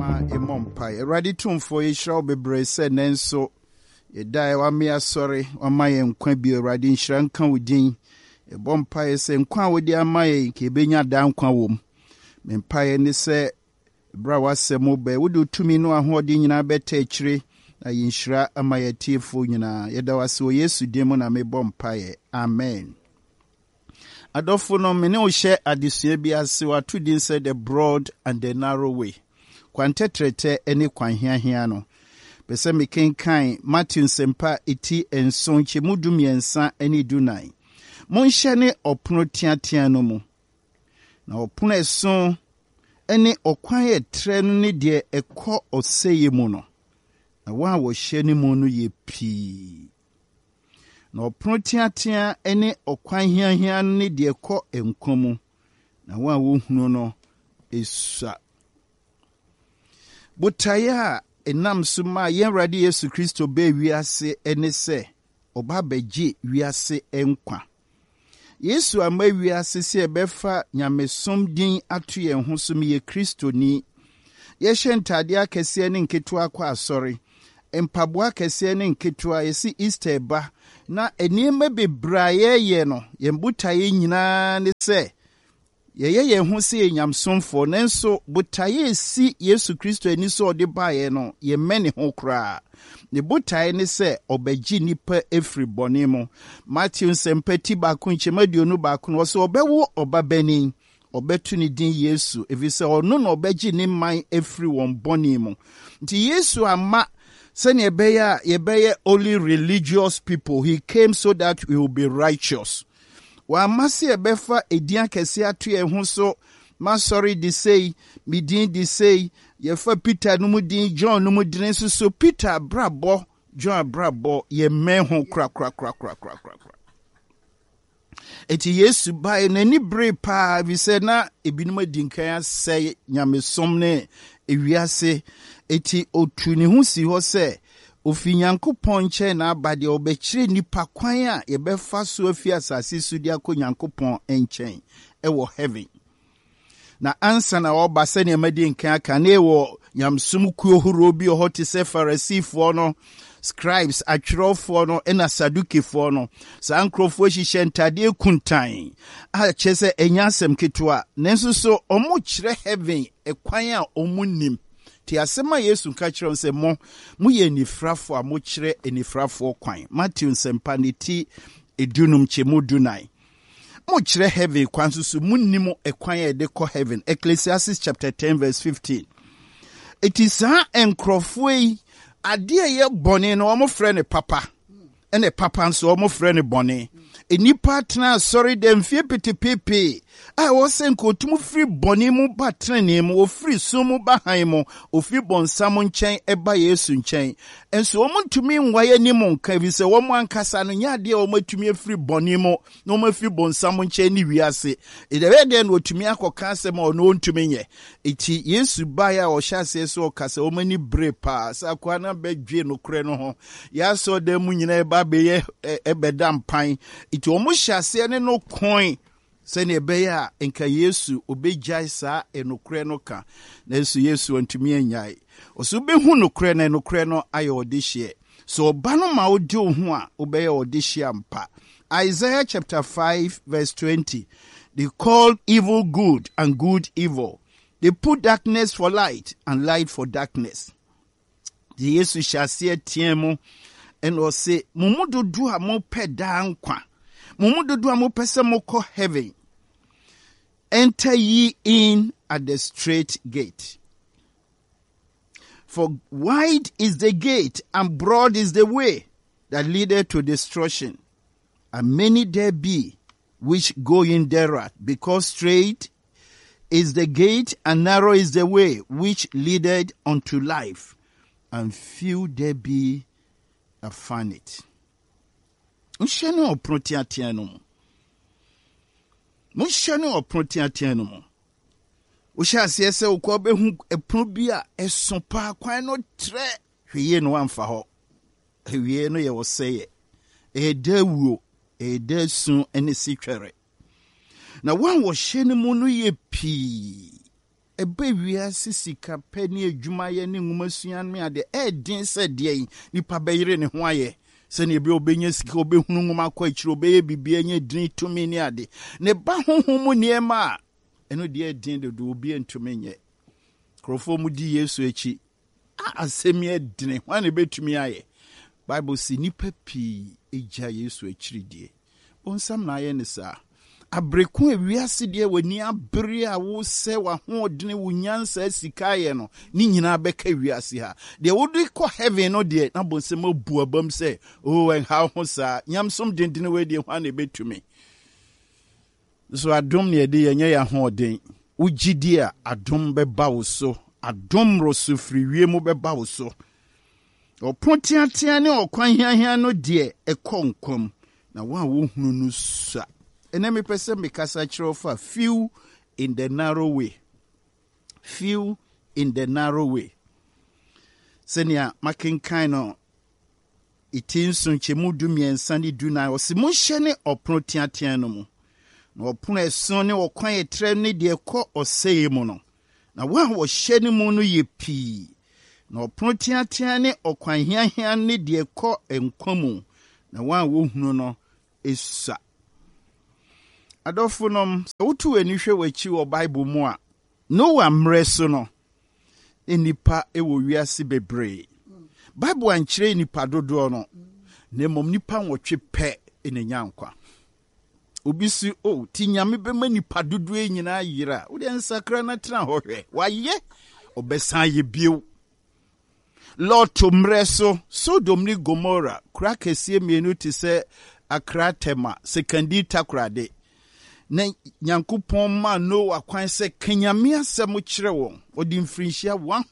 ma emompa Eradi tumfo yishra bebre se nenso yedai wa me asore wa ma ye nkwa bi Eradi nhyira nka wodin ebompa ye se nkwa wodi ama ye ke benya da nkwa wom mempa ye ni se bra wasemo be wodi tumi no ahodi nyina beta akire na yinhyira ama ye tiefo nyina yeda wase o Yesu dimo na me bompa ye amen. Adolfo no mene o share adesua bi ase watu din say the broad and the narrow way. Kwantetrete ene kwanhiahia no. Pese me kenkan Matthew sempa eti enson chemudu miensa ene dunai. Monhye ne opono tiatia no mu. Na opono eson ene okwan etre no ne de ekọ oseye mu no. Na wa wo hye ne mu no ye pii. Na opono tiatia ene okwan hiahia ne de ekọ enkomu. Na wa wo hunu no esua. Butaya enam suma yen radi Yesu Kristo be wiase ene se oba beji wiase enkwa. Yesu ama wiase se ebefa nyamesom din atu yen ho so ye Kristo ni. Ye hye akese ne nketua kwa asori. Empaboa akese ne nketua yesi Easter ba na enime bebraye ye no yembutaye nyina ne se ye ho se nyamsomfo nenso butaye si Yesu Kristo ani so ode baaye no ye mene ho kra ne butaye ne se obagi nipa efri bonemo Matthew sempati ba kunchemaduonu ba kun wo se obewo obabani obetu ni din Yesu evise ono no obagi ni man efri won bonemo nti Yesu ama sene yebeye only religious people. He came so that we will be righteous. Wa masi ebefa edian kese atu ye ho so masori di say midin di say yefa Peter no mu din John no mu din so Peter brabo John brabo ye men ho kra. Eti Yesu ba na ni bre pa bi se na ebinum adinkan asay nyamesom ne ewiase eti otu ne ho si ho se ofinyankopon nche na abade obekire nipa kwan a yebefa so afi asase so dia ko nyankopon enchen ewo heaven na ansa na oba se ne madi nkan aka na ewo nyamsum kuo horo bi ohoti se Pharisee no scribes atwerofo no ena Sadukifo no sa ankrofo hihye ntade kuntan a chese enyasem ketwa nenso so omo kire heaven ekwan a omunim ti asema Yesu ka kire nse mo ye nifrafo a mo kire enifrafo kwan Matthew sempaniti edunum chemudunai mo kire heaven kwan so munnim ekwan e de ko heaven. Ecclesiastes chapter 10 verse 15. It is enkrofo yi ade ye bone no omo frɛ ne papa ene papa nso omo frɛ ne bone enipa tena sorry dem fie petepepe a wo senko tumu free bone mu ba trene mu ofiri sumu ba han mu ofiri bonsam nkyɛn eba Yesu nkyɛn enso omo ntumi nwaye ni mu nka bi se wo mo ankasa no nya de omo atumi afiri bone mu na omo afiri bonsam nkyɛn ni wiase edebe de no otumi akoka asɛm a no ntumi nye eti Yesu ba ya o hyase so okasa omo ni bre pa sa kwa na badwe no kure no ho ya so de mu nyina eba beye ebeda mpan iti omo hyase ne no coin se ne beya enka Yesu obejai sa enokre no ka na Yesu antumi anyai oso behu nokre na enokre no aye odihye so oba no ma odi ho a obeya odihye ampa. Isaiah chapter 5 verse 20. They call evil good and good evil. They put darkness for light and light for darkness. The Yesu hyase tiemo eno se mumududu a mo peda nkwa mumududu a mo pese mo ko heaven. Enter ye in at the straight gate. For wide is the gate and broad is the way that leadeth to destruction, and many there be which go in thereat, because straight is the gate and narrow is the way which leadeth unto life, and few there be that find it. Unshano protiatianum. Mushano protiatianum. Usha siese ukobe eprobia esopa kwan no tre hwie no amfa ho. Hwie no ye wo seye. Edawuo, edasun ene sitwere. Na wan wo hye ne mu no ye pii. ebe wiase sika pɛ ne adwuma yɛ ne nwumasua me ade ɛden sɛ deɛ nipa bɛyere ne ho ayɛ sɛ ne ebe obenya sika obehunu nwuma kɔ akyire obɛyɛ bibia nya din tumi ne ade ne ba honhom mu nneɛma a ɛno deɛ ɛden dodo obi ntumi nyɛ krofo mu di Yesu akyi asɛm yɛ dene hwan ne betumi ayɛ Bible si nipa pii egya Yesu akyiri die onsam na ayɛ ne saa abreku ewiase deɛ wani abere a wo sɛ wa hoɔdene wo nyansa sika yɛ no ni nyina bɛka wiase ha deɛ wodi kɔ heaven no deɛ na bonsɛm abu abam sɛ en ha ho saa nyamsom dendene we deɛ hwan ne betumi so adom ne de yɛnyɛ ya hoɔden ugidi a adom bɛba wo so adom roso firi wie mu bɛba wo so ɔpontiatia ne ɔkwan hiahia no deɛ ɛkɔ nkom na wa wo hunu no sa ene me pese me kasa kyerɛ fa few in the narrow way senia makenkan no itinso nkyemu du miɛnsa ne du na ɔse mo hyɛ ne ɔpono tiatia no mu na ɔpono ɛso ne ɔkwan etrɛ ne deɛ kɔ ɔsɛe mu no na wa hyɛ ne mu no yɛ pii na ɔpono tiatia ne ɔkwan hiahia ne deɛ kɔ nkwa mu na wa hunu no esa adɔfo nom wotu ani hwɛ wachi wɔ Bible mu a Noah mmerɛ so no nipa ɛwɔ wiase bebree Bible ankyerɛ nipa dodoɔ no na mmom nipa nwɔtwe pɛ enya nkwa obi si ti nyame bɛma nipa dodoɔ nyinaa yira wo de nsakra na tena hɔ hwɛ wayɛ ɔbɛsan yɛ bio Lot mmerɛ so Sodom ne Gomora kura kɛseɛ mmienu te sɛ Akra Tema sekandi takrade na Nyankopɔn ma Noah kwan sɛ kenyame asɛm kyerɛ wɔn ɔde mfirinhyia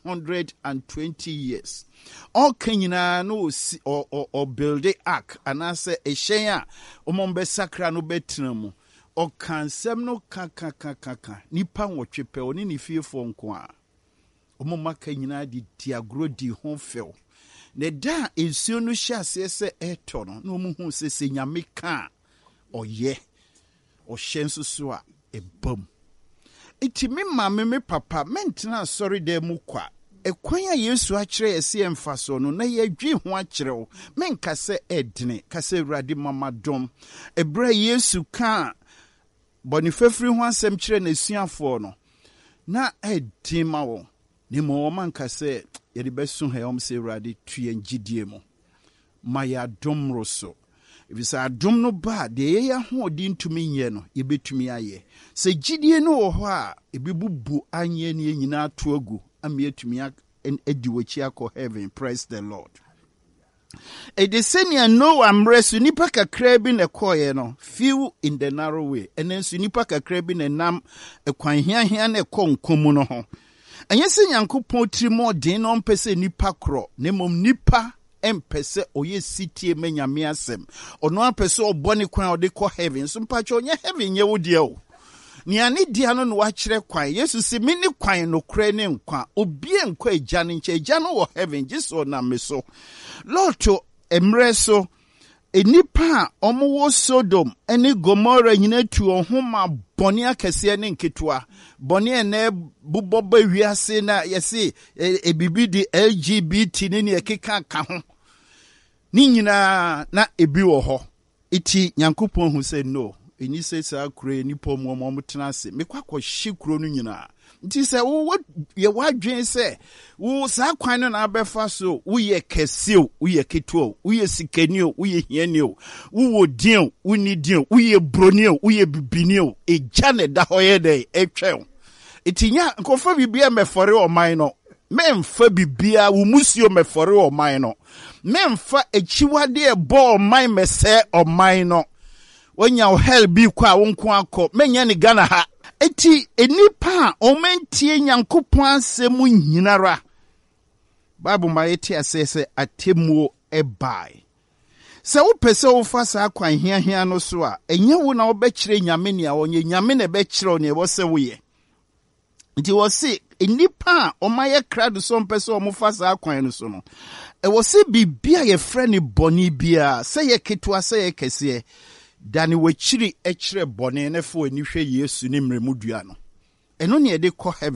120 years all kenyina no o build ark anase ɛhyɛn a ɔmɔ bɛsakra no bɛtena mu ɔkansɛm no kaka nipa nwɔtwe pɛ ɔne ne fiefo nko a ɔmɔ maka nyina di agro di ho fɛw ne da nsuo no hyɛ aseɛ sɛ ɛtɔ no na ɔmo hu sɛ nyame ka ɔyɛ ɔhyɛ nso so a ɛbam iti me maame me papa mentena asɔre dɛ mu kwa ɛkwan a Yesu akyerɛ yɛse ɛmfa so no na yɛdwi ho akyerɛw menka sɛ ɛdene ka sɛ Awurade mama dom ɛbrɛ Yesu ka bɔnefafiri ho asɛm kyerɛ n'asuafoɔ no na ɛden ma wɔn ne mo manka sɛ yɛde bɛso ha yɛm sɛ Awurade tu yɛn gyidie mu ma yɛ adom roso ebisa adom no ba de yɛyɛ hoɔden ntumi nyɛ no yɛbɛtumi ayɛ sɛ gyidie no wɔ hɔ a ebibubu anyɛ ne nyinaa to agu ami atumi adi wɔkyi akɔ heaven. Praise the Lord. Edesenia Noah mresu nipa kakra bi na kɔɛ no few in the narrow way enenso nipa kakra bi na nam ekwan hiahia na ɛkɔ nkomu no ho ɛnyɛ sɛ Nyankopɔn tirimo den no mpɛsɛ nipa korɔ na mom nipa empɛsɛ oyɛ sitie menyame asɛm ɔno apɛsɛ ɔbɔ ne kwan ɔde kɔ heaven so mpakyɛ ɔnyɛ heaven nyɛ wo deɛ o niane dia no no wakyerɛ kwan Yesu sɛ me ne kwan no korɛ ne nkwa obie nkwa agya ne nkyɛ agya no wɔ heaven gye na me so Lɔto emre so enipa a ɔmo Sodom ene Gomora nyina tu ɔhoma bɔne akɛseɛ ne nketewa bɔne ene bubɔ ba wiase na yɛse ebibi di LGBT ne ekeka ka ho ni nyina na ebi wɔ hɔ iti Nyankopɔn hu sɛ no eni sɛ saa kure nipa mu ɔmo tena ase mekwakɔ hye kuro no nyina nti sɛ wo ye wadwen sɛ wo saa kwan no na abɛfa so wo ye kɛsew wo ye ketew wo ye sikaniw wo ye hianiw wo wodin wo nidin wo ye broniw wo ye bibiniw egya ne da hɔ ye dɛ etwɛw etinya nkɔfa bibia mɛfɔre ɔman no memfa bibia wo musio mɛfɔre ɔman no memfa echiwade ɛbɔ ɔman mɛsɛ ɔman no wonya wo hell bi kwa wo nko akɔ menya ne Ghana ha eti enipa omentie Nyankopɔn asɛm nyinara Bible ma yeti asese atemuo ebai sɛ wo pɛsɛ wo fa saa kwan hiahia no so a enye wo na wo bɛkyerɛ nyame ne a wonye nyame na bɛkyerɛ ne wo sɛ wo ye nti wo se enipa omaye krado so mpɛsɛ o mo fa saa kwan no so no wo se bibia ye frɛ ne bɔne bia sɛ ye ketwa sɛ ye kɛseɛ dani wachiri echire bone ne fo ani hwɛ Yesu ne mremudua no eno ne de kɔ heaven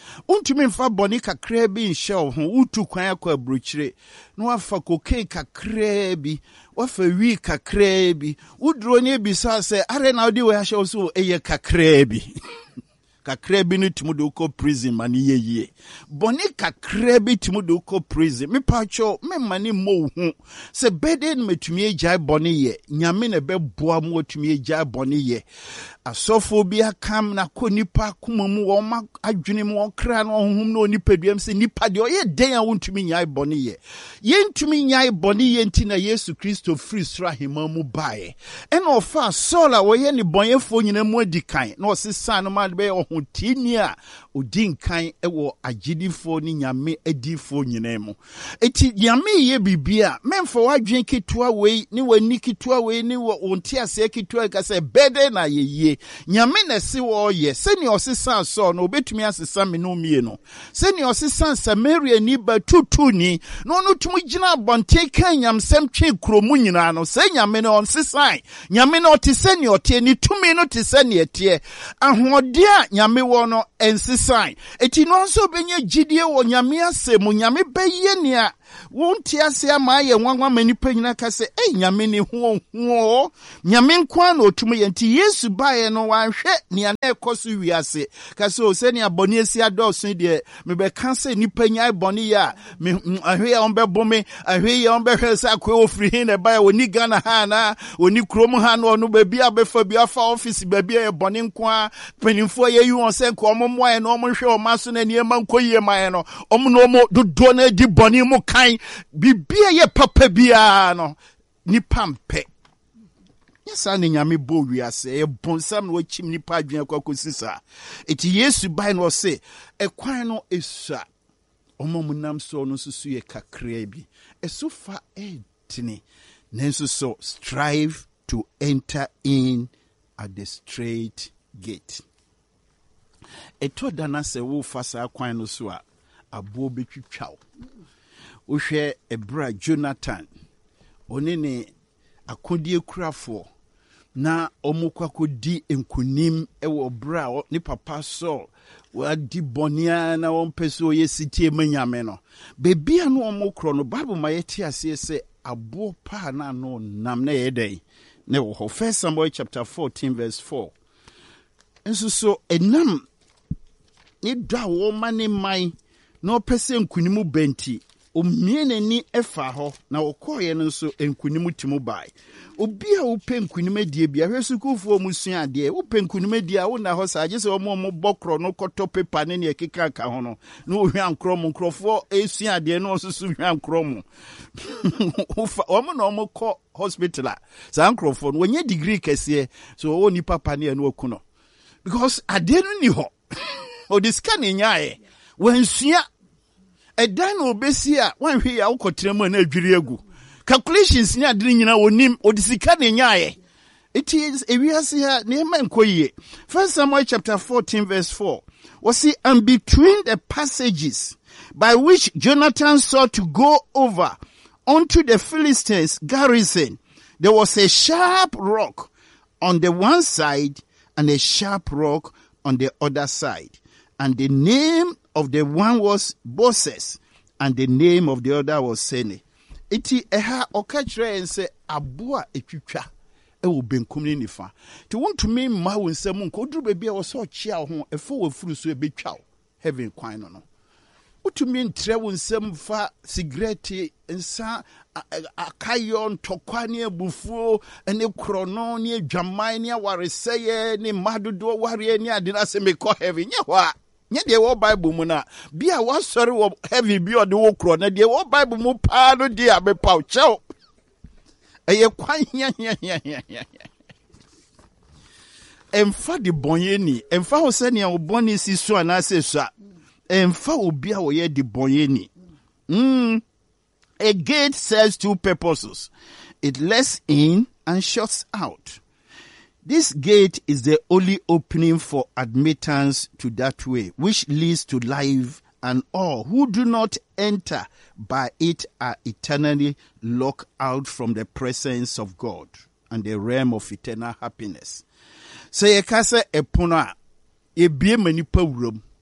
Untumi mfa boni kakra bi nhyɛ wo ho utu kwan akɔ abrokyire na wafa cocaine kakra bi wafa wi kakra bi udro ne bisa sɛ are na odi we ahyɛ wo so eye kakra bi kakra bi no timo do ko prison mani yeye boni kakra bi timo do ko prison me pacho me mani mo hu se bede no metumi agya boni ye nyame na be boa mo tumi agya boni ye asofo bi akam na ko nipa kuma mu wo ma adwene mu okra no honhum no nipaduam se nipa de oyɛ den a wontumi nyai boni ye yentumi nyai boni ye nti na Yesu Kristo free sra hema mu bae ɛna ofa Saul a wɔyɛ ne bɔnyefo nyina mu adikan na ɔsesa no ma be hotini a odin kan ewo agidifo ni nyame adifo nyina mu eti nyame ye bibia memfo wadwen ketua wei ni wani ketua wei ni wonti ase ketua ka se bede na ye nyame na se wo ye se ni osesa so no obetumi asesa me no mie no se ni osesa Samaria ni ba tutu ni no no tumu gina bonte kan nyamsem twe kromu nyina no se nyame no onsesan nyame no te se ni ote ni tumi no te se ni etie ahode a nyame wo no ensesan eti no nso benye gidie wo nyame asem nyame beye ne a wonti ase ama ye nwanwa manipa nyina ka se nyame ni ho nyame nkwa na otumu ye nti Yesu bae no wanhwe ne na ekoso wiase ka se o se ne abone esi adoso de me be ka se nipa nya bone ya me ahwe ya onbebo me ahwe ya onbehwe se akwa ofiri hin na bae oni Ghana ha na oni krom ha no no ba bia befa bia fa office ba bia ye bone nkwa panimfo ye yi won se nko omo ye no omo hwe o maso na niema nkoyie man no omo no omo dodo na di bone mu kan bibia ye papa bia no nipa mpe yesa ne nyame bo wiase e bonsam no chim nipa adwen akokosisa eti Yesu bai no se ekwan no esua omomunam so no susu ye kakra bi esufa etini nenso so strive to enter in at the straight gate eto dana se wo fasa kwan no so a abo betwitwaw uhwe ebra Jonathan onene akodie kurafo na omukwakodi enkunim ewo bra ni papa so wadi bonia na wonpeso ye sitie manyame no bebia no omukro no Bible mayeti ase se abo pa na no nam na yeden ne wo 1 Samuel chapter 14 verse 4 enso so enam ni dwa wo mane mai na opese enkunimu benti omiene ni efa ho na okoye no so enkunimu timu bai obi a wope nkunim die bia hwesukufo musua ade wope nkunim die a wona ho sa agese omo bokro no koto pepa ne ne ekeka ka ho no na ohwa nkrom nkrofo esua ade no osusu hwa nkrom omo na omo ko hospital a sa nkrofo no wenye degree kese so wo ni papa ne no akuno because ade no ni ho odiska ne nyaaye wansua edan no obesi a wanhwe ya ukotremu na adwiri agu calculations ni adiri nyina wonim odisika ne nyaaye it is ewiase ha ne ma nkoyie 1 Samuel chapter 14 verse 4 was see and between the passages by which Jonathan sought to go over onto the Philistines garrison there was a sharp rock on the one side and a sharp rock on the other side, and the name of the one was Boses, and the name of the other was Sene. Iti eha okachre ense abua etwitwa ewo benkum ni nifa. Ti wontumi ma wo nsam nko duru bebia wo so chia ho efo wo furu so ebetwa heaven kwan no no. Utumi ntre wo nsam fa cigarette nsa akayo ntokwa ne abufuo ene krono ne adwaman ne awareseye ne madodo ware ne ade na se mekọ heaven nye ho a nye de wo Bible mu na bia wo sori wo heavy bi ode wo kro na de wo Bible mu pa no de abepaw chew eye kwan ya emfa de bonyeni emfa ho se ne wo boni si so ana se so emfa obi a wo ye de bonyeni a gate serves two purposes. It lets in and shuts out. This gate is the only opening for admittance to that way, which leads to life, and all who do not enter by it are eternally locked out from the presence of God and the realm of eternal happiness. So ye kase epono a ebie manipa wuram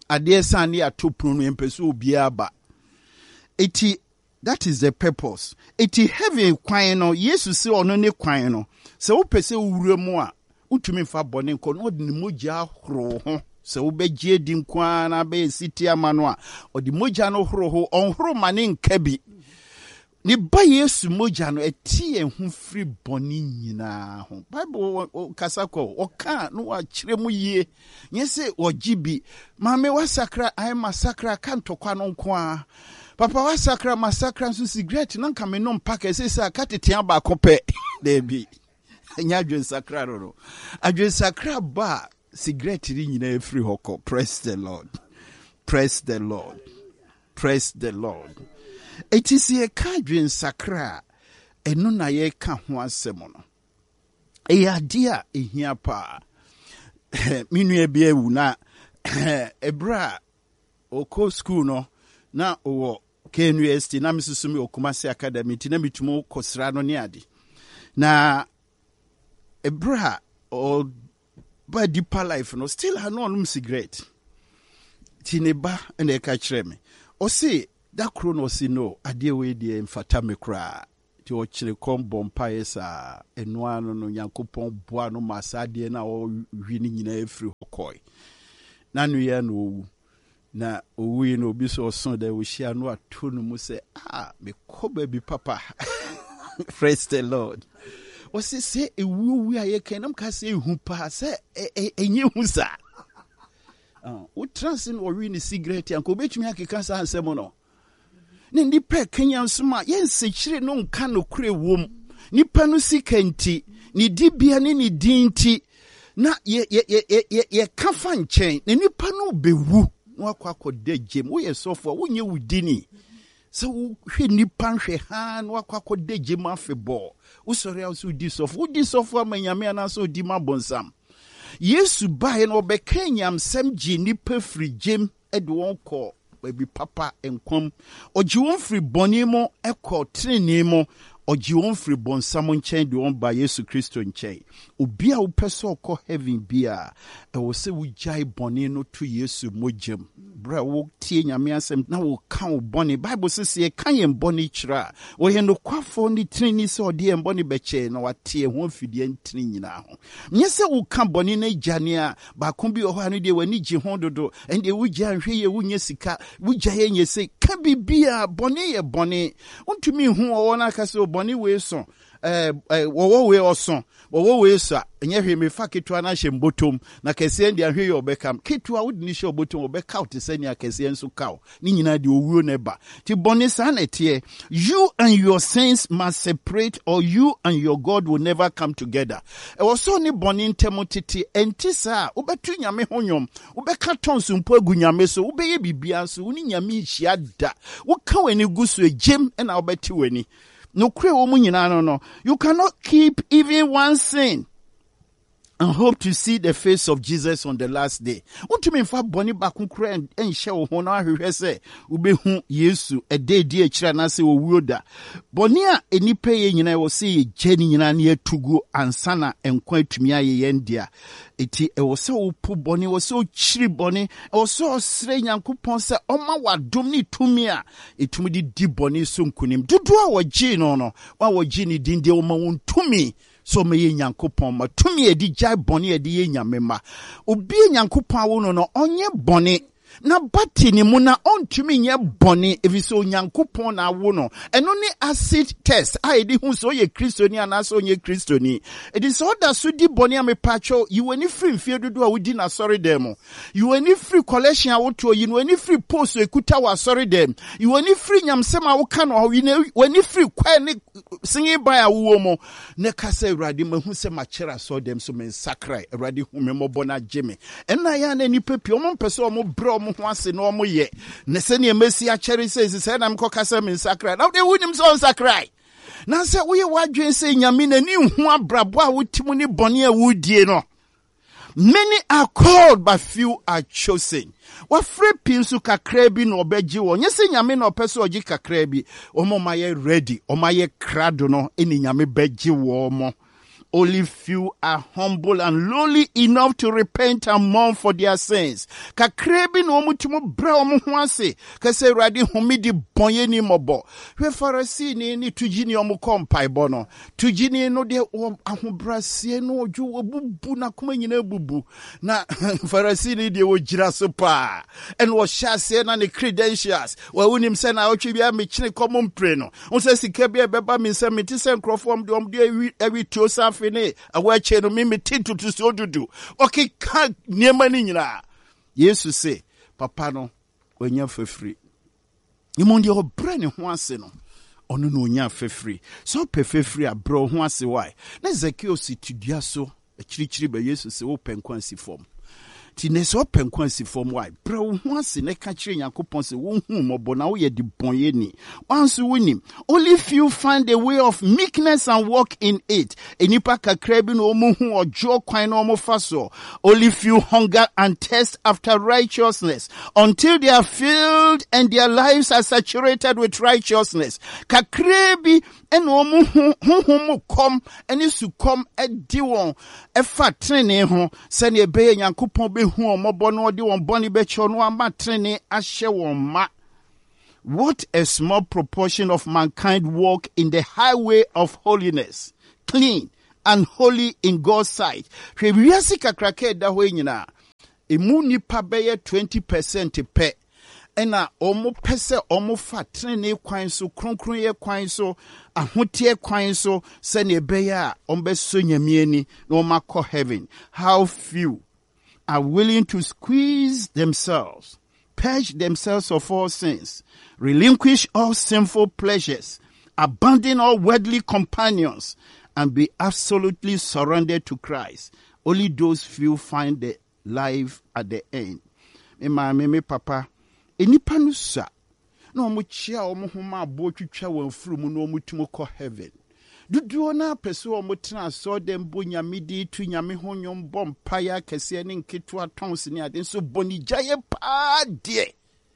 adeɛ san ne ato pono no mpɛsɛ obiara ba eti that is the purpose eti heaven kwan no yesu se ɔno ne kwan no sɛ wopɛ sɛ wura mu a wotumi fa bɔne nkɔ no ɔde ne mogya ahoro ho sɛ wobɛgye di nkwa na bɛyɛ siti ama no a ɔde mogya no horo ho ɔnhoro ma ne nka bi ne ba yesu mogya no ɛti yɛn ho firi bɔne nyinaa ho bible kasa kɔ ɔka no wakyerɛ mu yie nyɛ sɛ ɔgye bi maame wasakra ayɛ masakra ka ntɔkwa no nko a papa wasakra masakra nso cigarette na nka me nom pack ɛsɛ sɛ ka tetea baako pɛ daabi ɛnyɛ adwensakra no adwensakra ba cigarette ri nyinaa ɛfiri hɔ kɔ praise the lord praise the lord praise the lord eti sɛ yɛka adwensakra ɛno na yɛka ho asɛm no ɛyɛ adeɛ a ɛhia paa me nua bi awu na ɛberɛ a ɔkɔ school no na ɔwɔ KNUST na mesusu me Okumasi Academy nti na metumo kɔsra no ne ade na ɛberɛ a ba deeper life no still ha no ɔnom cigarette ti ne ba na ɛka kyerɛ me ɔse da koro no ɔse no adeɛ wei deɛ mfata me koraa ti ɔkyerɛ kɔm bɔ mpaeɛ saa ɛnoa no Nyankopɔn boa no ma saa adeɛ na ɔhwi ne nyinaa ɛfiri hɔ kɔe na no yɛ no ɔwu na owui no obi so ɔso da wohyia no ato no mu sɛ me kɔ baabi papa praise the lord ɔse sɛ ewu a yɛka nam ka sɛ ehu pa sɛ ɛnyɛ hu saa wo trans no ɔwi ne cigarette anka obɛtumi akeka saa nsɛm no ne nipa kenya nso ma yɛnsekyire no nka no kure wom nipa no sika nti ne dibia ne ne din nti na yɛka fa nkyɛn ne nipa no bɛwu wakɔ akɔda gyem woyɛ sɔfo a wonyɛ wo dini sɛ wohwɛ nipa nhwɛ ha na wakɔ akɔda gyem afebɔɔ wosɔre a wodi sɔfo ama nyame anaasɛ odi ma bɔnsam yesu baeɛ no ɔbɛka nyamsɛm gye nipa firi gyem de wɔn kɔ baabi papa nkwam ɔgye wɔn firi bɔne mu ɛkɔ trenee mu ɔgye wɔn firi bɔnsam nkyɛn de wɔn ba yesu kristo nkyɛn obi a wopɛ sɛ ɔkɔ heaven bi a ɛwɔ sɛ wogyae bɔne no to yesu mogyam berɛ a wotie nyame asɛm na woka wo bɔne bible sɛ sɛ yɛka yɛn bɔne kyerɛ a ɔyɛ nokwafoɔ ne teneni sɛ ɔde yɛn bɔne bɛkyɛe na wate ho afidie ntene nyinaa ho nyɛ sɛ woka bɔne no agyane a baako bi wɔ hɔ a no deɛ w'ani gye ho dodo ɛndeɛ wogya nhwɛ yɛ wonyɛ sika wogya yɛ nyɛ sɛ ka biribi a bɔne yɛ bɔne wontumi hu ɔwɔ no aka sɛ bɔne wei so wɔwɔ wei ɔso wɔwɔ wei so a ɛnyɛ hwee mefa ketewa no ahyɛ mbotom na kɛseɛ deɛ ahwɛ yɛ ɔbɛkam ketewa wode ne hyɛ ɔbotom ɔbɛkaw te sɛ nea kɛseɛ nso kaw ne nyinaa deɛ ɔwuo no ɛba nti bɔne saa na ɛteɛ you and your sins must separate or you and your God will never come together ɛwɔ sɛ ne bɔne ntɛm tete ɛnti saa a wobɛto nyame ho nwom wobɛka tɔnso mpo agu nyame so wobɛyɛ biribiara nso wo ne nyame nhyia da woka w'ani gu so gyem ɛna wobɛte w'ani no kure wo mu nyinaa no you cannot keep even one sin and hope to see the face of Jesus on the last day. Untumi mfa boni bakunkura enhye wo ho na ahwehwe se ubehu Yesu ededi akira na se owuo da. Boni a enipa ye nyina wo se ye geni nyina na yatugu ansana enkwa atumi aye yendia. Eti ewo se opu boni wo se ochiri boni ewo se osre Nyankopon se oma wadom ni tumi a etumi di boni so nkunim. Dudu a wogi no wa wogi ni dinde wo ma won tumi so me ye Nyankopon ma tumi edi jai boni edi ye nyame ma obi Nyankopon awo no onye boni na bati ni mu na ontumi nye boni efiso Nyankopon na awo no eno ni acid test a edi hu so ye kristoni anaso onye kristoni edi so da so di boni amepacho you any free mfie dodo a wodi na sorry dem you any free collection a woto you any free post ekuta wa sorry dem you any free nyamsem a woka no you any free kwa ni singing by a wo mo ne kasa Awurade mahu se ma kyera so dem so men sakrai Awurade hu me mo bona gye ena ya na ni pepi o mo mpese o mo bro mo ho ase no mo ye ne se ne mesi a kyere se na mko kasa men sakrai na de wunim so sakrai na se wo ye wadwen se nyame na ni hu abrabo a wotimu ni bone a wudie no. Many are called but few are chosen. Wa free pinsu kakra bi no obeji wo. Nyese nyame na opeso oji kakra bi. Omo maye ready. Omo maye krado no eni nyame beji wo mo. only few are humble and lowly enough to repent and mourn for their sins. Kakrebi no mutumo bra omo ho ase. Kase Awurade homidi bonye ni mobo. We Pharisee ni tujini omo kompai no. Tujini no de ahobrasie no oju obubu na kuma nyina bubu. Na Pharisee ni de wojira so pa. And was shase na ne credentials. Wa unim se na otwe bia me chine common pray no. Unse sika bia beba me se me ti se nkrofo de every tiosa fene awa che no me titu to so dudu. Okay ka niema ni nyina. Yesu say papa no onya fefri. Imondi obra ne ho ase no. Ono no onya fefri. So pe fefri abro ho ase why. Na Zekio si tudua so chirichiri ba Yesu say wo penkwansi form. Tines open kwansi form why bro once ne ka kire Yakobon se wo hu mobo na wo ye di bonye ni once winim only few find a way of meekness and walk in it enipa kakra bi no mo hu ojo kwan no mo faso only few hunger and thirst after righteousness until they are filled and their lives are saturated with righteousness kakra bi eno mo hu mo kom eni su kom edi won efa trene ho se ne be Yakobon be what a small proportion of mankind walk in the highway of holiness, clean and holy in God's sight. Emu nipa beye 20% pe. Ena omo pese omo fa trene kwan so kronkron ye kwan so ahotie kwan so se ne beye a ombe so nyame ani na omakọ heaven. How few are willing to squeeze themselves, purge themselves of all sins, relinquish all sinful pleasures, abandon all worldly companions, and be absolutely surrendered to Christ. Only those few find the life at the end. Me papa, enipa no sa, na omo chia omo homa abo twitwa wan furu na omo tumo kọ heaven. Dudu na peso omo tena so dem bo nyame di tu nyame ho nyom bom paya kese ne nketo atons ne ade so boni jaye pa de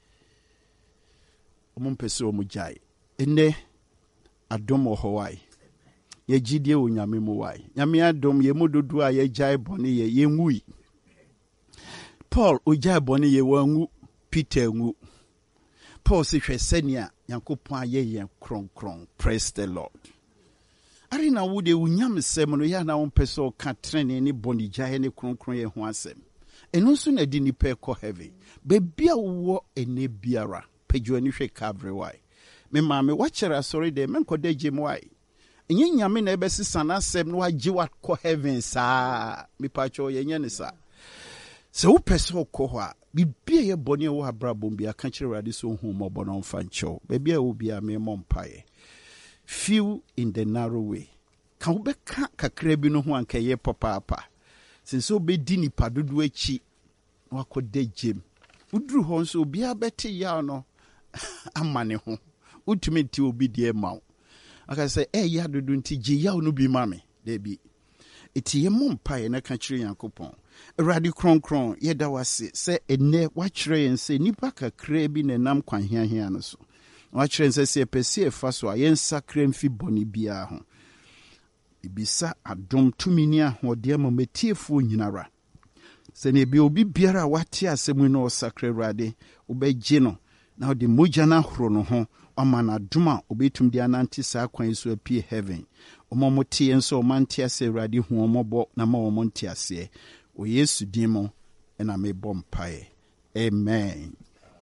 omo peso omo jaye ene adom ohowai ye gidie wo nyame mo wai nyame adom ye mododu a ye jaye boni ye nwui Paul o jaye boni ye wangu Peter ngu Paul se hwesenia Yakobon aye kronkron. Praise the Lord. Arina wude unyam sem no ya na wonpeso ka trene ni boni jahe ne kronkron ye ho asem eno so na di ni pe ko heaven bebia wo ene biara pejuani hwe Calvary why me ma me wachere sorry de me nkoda gem why enye nyame na ebesisa na asem no agi wa ko heaven saa me pacho ye nya ne sa se wo peso ko ho a bibia ye boni wo abrabom bia ka kire rade so hu mo bono mfa ncho bebia wo bia me mo mpae. Few in the narrow way. Kan be ka kakra bi no ho anka ye papa. Since obe di nipa dodo achi wakode gem. Udru ho nso obi abete ya no amane ho. Utumi ti obi die mawo. Aka say ya dodo nti je ya no bi mame. There be. Eti ye mom pae na ka kire Yakobon. Awurade kronkron ye da wase se ene wa kire yen se nipa kakra bi na nam kwan hia no so. Wachire nse se pese fa so a yensakra mfi boni bia ho ibisa adom tumini ahode amametiefo nyinara se ne bi obi biara wate asemu no sakra Awurade obegye no na ode mogya na horo no ho amana doma obetum dia nanti sa kwan so apie heaven omomote enso omantia se Awurade hu omobo na ma omonti ase o Yesu dimo na me bompae. Amen.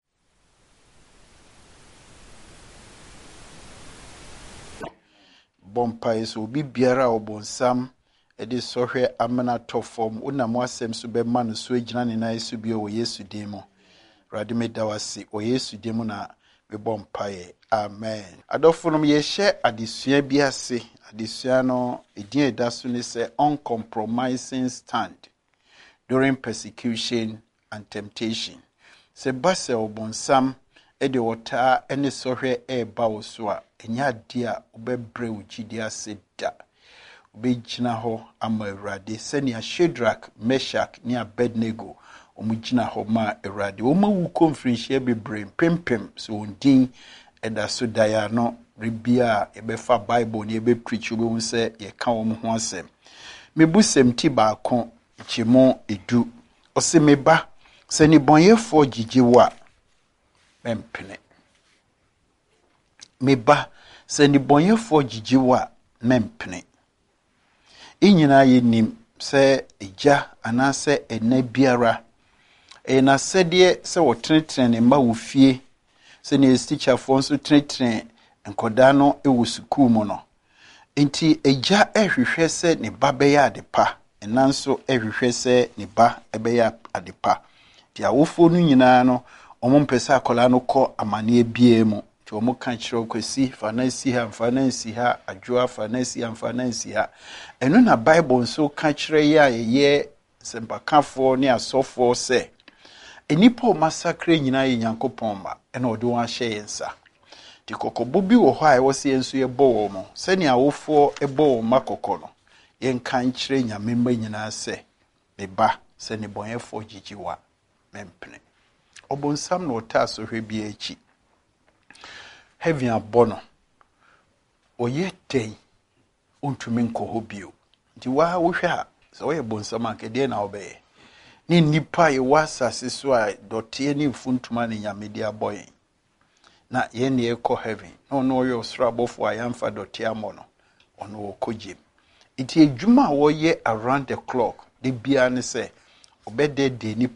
Bompai so bi biara obonsam edi sohwe amana to form una mo asem so be man so agina ne na so bi o Yesu dimo rade me dawasi o Yesu dimo na me bompai. Amen. Adofonom ye hye adesua bi ase adesua no edin edaso ne se uncompromising stand during persecution and temptation. Se base obonsam edi wota ene sohwe ba wo so a enya dia obebre ugidi ase da obegina ho ama Awurade senia Shadrach, Meshach ne Abednego omugina ho ma Awurade omawu conference bebre pempem so ondin eda so daya no ribia ebefa Bible ni ebe preach obe hu se ye ka wo ho asem mebusem ti ba kon chimo edu ose meba se ni bonyefo gigiwa mempene meba se ni bonyefo gigiwa mempene inyina yenim se eja anase ena biara na sede se wo tretre ma wo fie se ne teacher fo nso tretre enkoda no ewo school mu no enti eja ehwehwe se ne ba be ya adepa enanso ehwehwe se ne ba ebe ya adepa ti awofo no nyina no omo mpesa akola no kɔ amane ebie mu ti omo kan kyerɛ kwesi fanasi ha fanasi ha adwoa fanasi ha fanasi ha eno na Bible nso ka kyerɛ ya ye sempakafo ne asofo se enipo masakre nyina ye Nyankopɔn ma ena ɔde wɔn ahyɛ yensa ti kokobo bi wɔ hɔ a ɛwɔ se yenso ye bɔ wɔ mo sɛne awofo ɛbɔ wɔ makokɔ no yen kan kyerɛ nyame mma nyina se beba se ne bɔnyɛfo gigiwa mempene obonsam no ɔta so hwɛ bi achi heaven abono oyɛ ten ontumi nkɔ hɔ bio nti wa wo hwɛ a sɛ ɔyɛ bonsam ankɛdeɛ na ɔbɛyɛ ni nipa ye wasase so a dotie ni mfuntuma ne nyamedi aboyen na ye ne ekɔ heaven no no yo srabofo ayamfa dotie amo no ono okogye iti edwuma wo ye around the clock de bia ne se obede de ni